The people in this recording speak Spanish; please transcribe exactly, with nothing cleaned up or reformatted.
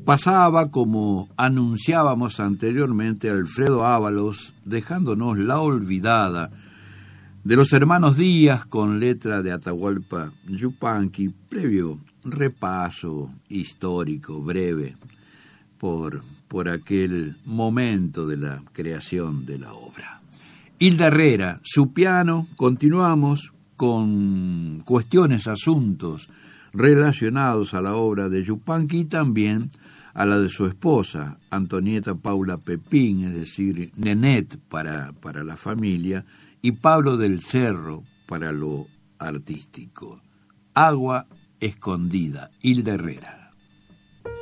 Pasaba, como anunciábamos anteriormente, Alfredo Ábalos, dejándonos La Olvidada, de los hermanos Díaz, con letra de Atahualpa Yupanqui, previo repaso histórico breve por, por aquel momento de la creación de la obra. Hilda Herrera, su piano. Continuamos con cuestiones, asuntos relacionados a la obra de Yupanqui y también a la de su esposa, Antonieta Paula Pepín, es decir, Nenet para, para la familia, y Pablo del Cerro para lo artístico. Agua escondida, Hilda Herrera.